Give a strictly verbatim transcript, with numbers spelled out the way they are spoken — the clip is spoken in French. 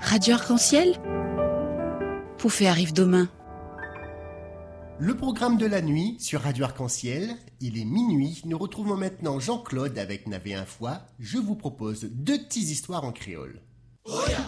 Radio Arc-en-Ciel, Poufé arrive demain. Le programme de la nuit sur Radio Arc-en-Ciel, il est minuit. Nous retrouvons maintenant Jean-Claude avec Navé un fois. Je vous propose deux petites histoires en créole.